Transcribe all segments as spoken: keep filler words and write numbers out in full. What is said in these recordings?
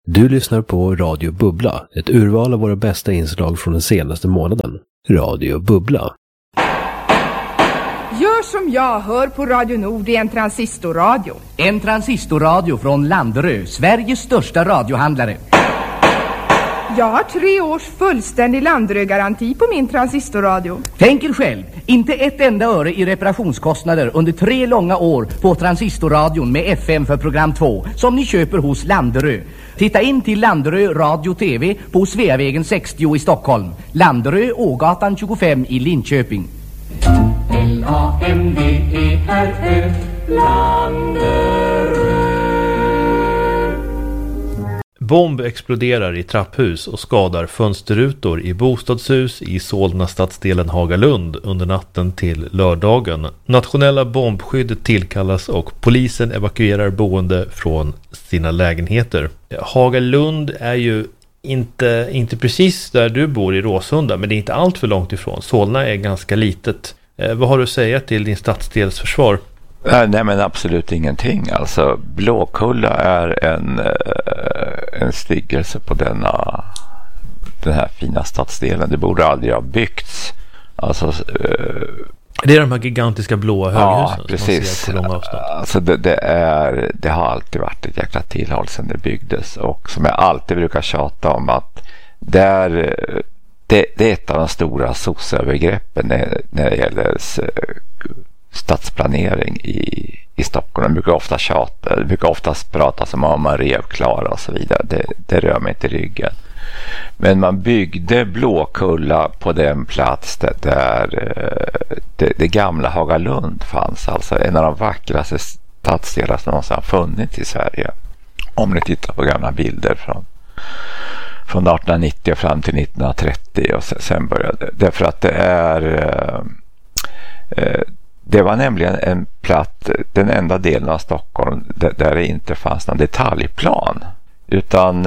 Du lyssnar på Radio Bubbla, ett urval av våra bästa inslag från den senaste månaden. Radio Bubbla. Gör som jag, hör på Radio Nord i en transistorradio. En transistorradio från Landerö, Sveriges största radiohandlare. Jag har tre års fullständig Landerö-garanti på min transistorradio. Tänk er själv, inte ett enda öre i reparationskostnader under tre långa år på transistorradion med F M för program två som ni köper hos Landerö. Titta in till Landerö Radio T V på Sveavägen sextio i Stockholm. Landerö, Ågatan tjugofem i Linköping. L A M D E R Ö Landerö. Bomb exploderar i trapphus och skadar fönsterrutor i bostadshus i Solna stadsdelen Hagalund under natten till lördagen. Nationella bombskyddet tillkallas och polisen evakuerar boende från sina lägenheter. Hagalund är ju inte, inte precis där du bor i Råsunda, men det är inte allt för långt ifrån. Solna är ganska litet. Eh, vad har du att säga till din stadsdels försvar? Nej, men absolut ingenting. Alltså, Blåkulla är en, en styggelse på denna, den här fina stadsdelen. Det borde aldrig ha byggts. Alltså, det är de här gigantiska blåa höghusen. Ja, precis. Som man ser på långa avstånd. Alltså det, det, är, det har alltid varit ett jäkla tillhåll sedan det byggdes. Och som jag alltid brukar tjata om, att där, det, det är ett av de stora sossövergreppen när, när det gäller stadsplanering i, i Stockholm. Det brukar ofta tjata, det brukar oftast prata som om man rev klara och så vidare. Det, det rör mig inte i ryggen. Men man byggde Blåkulla på den plats där, där det, det gamla Hagalund fanns. Alltså en av de vackraste stadsdelar som någonsin har funnits i Sverige. Om ni tittar på gamla bilder från, från artonhundranittio fram till nittonhundratrettio och sen, sen började. Därför att det är... Eh, Det var nämligen en platt, den enda delen av Stockholm där, där det inte fanns någon detaljplan, utan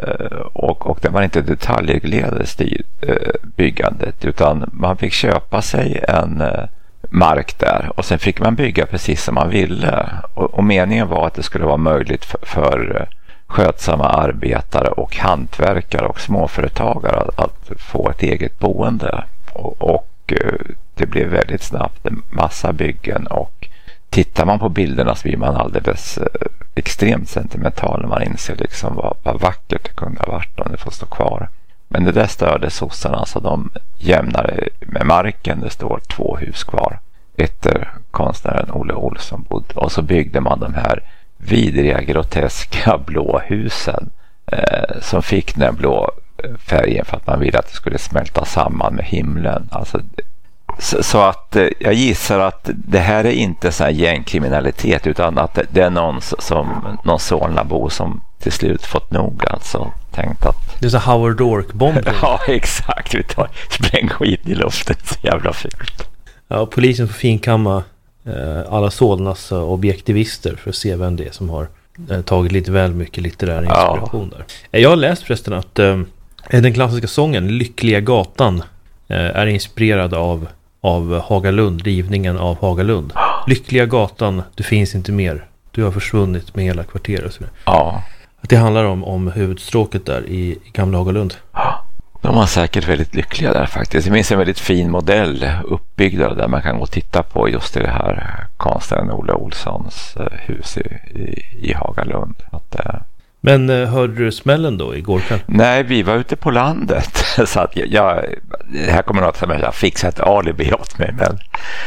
och, och det var inte detaljreglerade styr, byggandet, utan man fick köpa sig en mark där och sen fick man bygga precis som man ville, och, och meningen var att det skulle vara möjligt för, för skötsamma arbetare och hantverkare och småföretagare att, att få ett eget boende, och, och det blev väldigt snabbt en massa byggen, och tittar man på bilderna så blir man alldeles eh, extremt sentimental när man inser liksom vad, vad vackert det kunde ha varit om det får stå kvar. Men det där störde sossarna, så de jämnade med marken. Det står två hus kvar. Ett där konstnären Olle Olsson bodde, och så byggde man de här vidriga, groteska blå husen eh, som fick den blå färgen för att man ville att det skulle smälta samman med himlen. Alltså, så, så att eh, jag gissar att det här är inte så här gängkriminalitet, utan att det, det är någon som någon Solnabo som till slut fått nog, alltså tänkt att det är så Howard Dork-bomb. Ja, exakt. Vi tar spräng skit i luften, så jävla fult. Ja, polisen får finkamma eh, alla Solnas uh, objektivister för att se vem det är som har eh, tagit lite väl mycket litterär inspiration ja. där. Jag har läst förresten att eh, den klassiska sången Lyckliga gatan eh, är inspirerad av, av Hagalund, rivningen av Hagalund. Lyckliga gatan, du finns inte mer. Du har försvunnit med hela kvarteret och så vidare. Ja. Att det handlar om, om huvudstråket där i, i gamla Hagalund. De var säkert väldigt lyckliga där faktiskt. Det finns en väldigt fin modell uppbyggd där man kan gå och titta på just i det här konstnären Olle Olssons hus i, i, i Hagalund. Att, eh... Men eh, hörde du smällen då igår kväll? Nej, vi var ute på landet. Så att jag, jag, det här kommer något som jag fixat ett alibi åt mig, men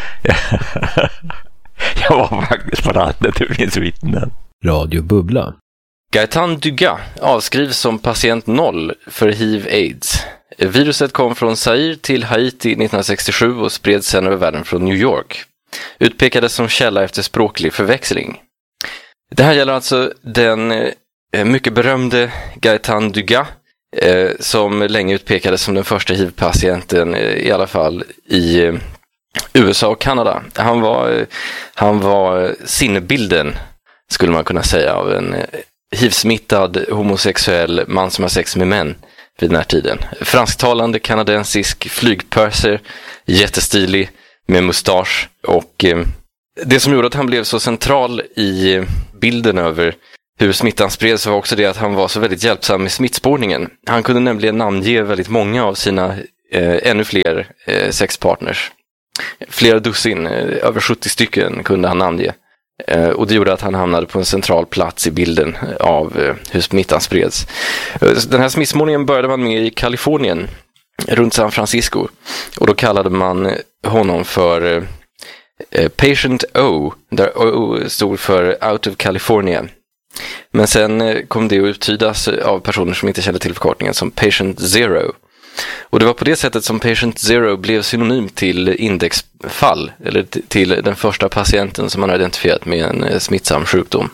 jag var faktiskt på landet. Det finns vittnen. Radio Bubbla. Gaetan Dugas avskrivs som patient noll för hiv aids. Viruset kom från Zaire till Haiti nittonhundrasextiosju och spreds sedan över världen från New York. Utpekades som källa efter språklig förväxling. Det här gäller alltså den eh, mycket berömde Gaetan Dugas eh, som länge utpekades som den första hiv-patienten eh, i alla fall i eh, U S A och Kanada. Han var, eh, han var sinnebilden, skulle man kunna säga, av en eh, hiv-smittad homosexuell man som har sex med män vid den här tiden. Fransktalande kanadensisk flygpurser, jättestilig med mustasch, och eh, det som gjorde att han blev så central i bilden över hur smittan spreds var också det att han var så väldigt hjälpsam med smittspårningen. Han kunde nämligen namnge väldigt många av sina eh, ännu fler eh, sexpartners. Flera dussin, eh, över sjuttio stycken kunde han namnge. Eh, och det gjorde att han hamnade på en central plats i bilden av eh, hur smittan spreds. Den här smittspårningen började man med i Kalifornien, runt San Francisco. Och då kallade man honom för eh, Patient O, där O stod för Out of California. Men sen kom det att uttydas av personer som inte kände till förkortningen som Patient Zero. Och det var på det sättet som Patient Zero blev synonym till indexfall, eller t- till den första patienten som man har identifierat med en smittsam sjukdom.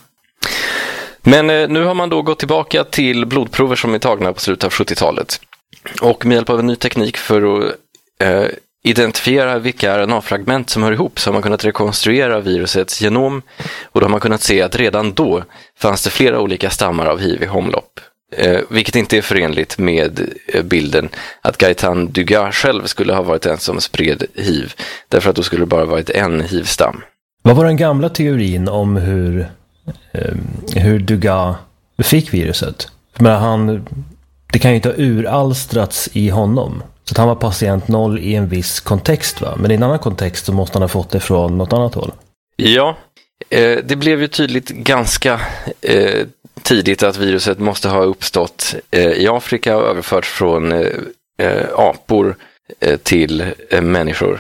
Men eh, nu har man då gått tillbaka till blodprover som är tagna på slutet av sjuttiotalet. Och med hjälp av en ny teknik för att eh, identifiera vilka R N A-fragment som hör ihop så har man kunnat rekonstruera virusets genom, och då har man kunnat se att redan då fanns det flera olika stammar av hiv i omlopp. Eh, vilket inte är förenligt med eh, bilden att Gaëtan Dugas själv skulle ha varit den som spred hiv, därför att då skulle det bara varit en hiv-stam. Vad var den gamla teorin om hur, eh, hur Dugas fick viruset? Men han, det kan ju inte ha uralstrats i honom. Så att han var patient noll i en viss kontext, va? Men i en annan kontext så måste han ha fått det från något annat håll. Ja, eh, det blev ju tydligt ganska eh, tidigt att viruset måste ha uppstått eh, i Afrika och överförts från eh, eh, apor eh, till eh, människor.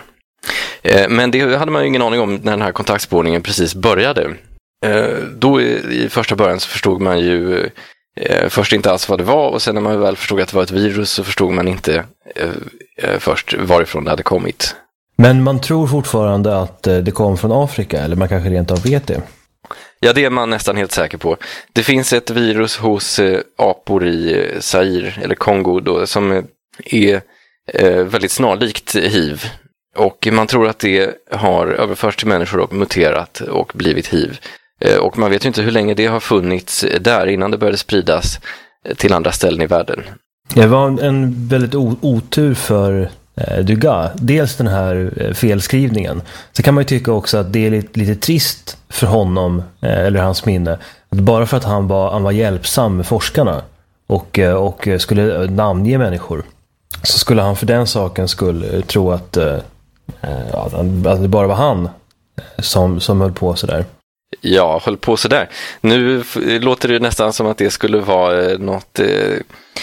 Eh, men det hade man ju ingen aning om när den här kontaktspårningen precis började. Eh, då i, i första början så förstod man ju eh, först inte alls vad det var, och sen när man väl förstod att det var ett virus så förstod man inte eh, eh, först varifrån det hade kommit. Men man tror fortfarande att det kom från Afrika, eller man kanske rent av vet det. Ja, det är man nästan helt säker på. Det finns ett virus hos eh, apor i eh, Zaire, eller Kongo då, som är eh, väldigt snarlikt hiv. Och man tror att det har överförts till människor och muterat och blivit hiv. Eh, och man vet ju inte hur länge det har funnits där innan det började spridas till andra ställen i världen. Det var en väldigt otur för eh, Dugas. Dels den här eh, felskrivningen. Så kan man ju tycka också att det är lite, lite trist för honom, eh, eller hans minne, att bara för att han var, han var hjälpsam med forskarna och, eh, och skulle namnge människor, så skulle han för den saken skulle tro att, eh, att, att det bara var han som, som höll på sådär. Ja, höll på sådär. Nu f- låter det nästan som att det skulle vara eh, något eh,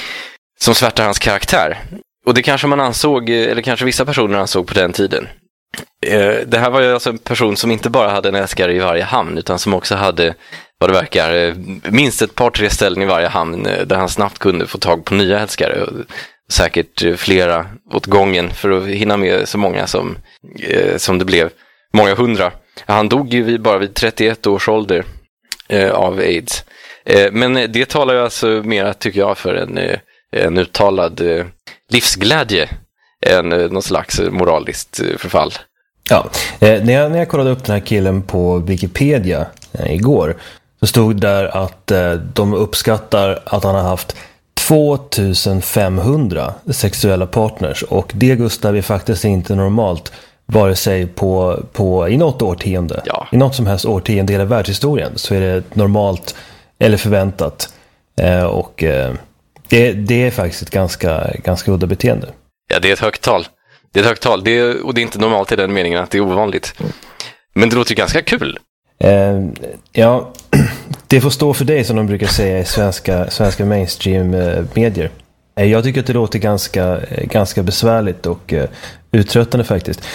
som svärtar hans karaktär. Och det kanske man ansåg, eller kanske vissa personer ansåg på den tiden. Eh, det här var ju alltså en person som inte bara hade en älskare i varje hamn, utan som också hade, vad det verkar, eh, minst ett par tre ställen i varje hamn eh, där han snabbt kunde få tag på nya älskare. Och säkert eh, flera åt gången för att hinna med så många som, eh, som det blev. Många hundra. Han dog ju bara vid trettioett års ålder eh, av AIDS. Eh, men det talar ju alltså mer, tycker jag, för en, eh, en uttalad eh, livsglädje än eh, någon slags moraliskt eh, förfall. Ja, eh, när, jag, när jag kollade upp den här killen på Wikipedia eh, igår, så stod där att eh, de uppskattar att han har haft tvåtusen femhundra sexuella partners, och det, Gustav, är faktiskt inte normalt vare sig på, på, i något årtionde. Ja. I något som helst årtionde i hela världshistorien så är det normalt eller förväntat. Eh, och eh, det, det är faktiskt ett ganska, ganska udda beteende. Ja, det är ett högt tal. Det är ett högt tal. Det är, och det är inte normalt i den meningen att det är ovanligt. Men det låter ju ganska kul. Eh, ja, det får stå för dig, som de brukar säga i svenska, svenska mainstream-medier. Eh, jag tycker att det låter ganska, ganska besvärligt och eh, uttröttande faktiskt.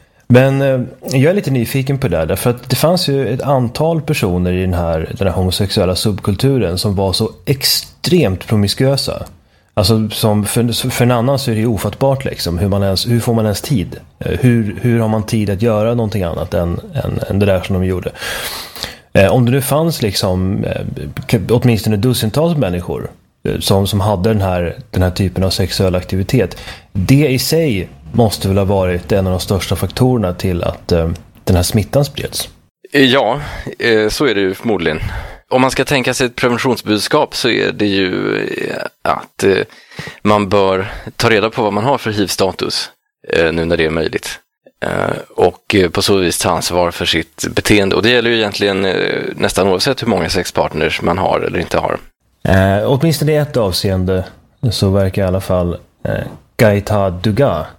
Men eh, jag är lite nyfiken på det där, därför att det fanns ju ett antal personer i den här, den här homosexuella subkulturen som var så extremt promiskuösa. Alltså som för, för en annan så är det ju ofattbart liksom, hur, man ens, hur får man ens tid? Hur, hur har man tid att göra någonting annat än, än, än det där som de gjorde? Eh, om det nu fanns liksom eh, åtminstone dussintals människor eh, som, som hade den här, den här typen av sexuell aktivitet, det i sig måste väl ha varit en av de största faktorerna till att eh, den här smittan spreds. Ja, eh, så är det ju förmodligen. Om man ska tänka sig ett preventionsbudskap så är det ju att eh, man bör ta reda på vad man har för hiv-status eh, nu när det är möjligt. och på så vis ta ansvar för sitt beteende. Och det gäller ju egentligen nästan oavsett hur många sexpartners man har eller inte har. Eh, åtminstone i ett avseende så verkar i alla fall eh, Gaita Dugas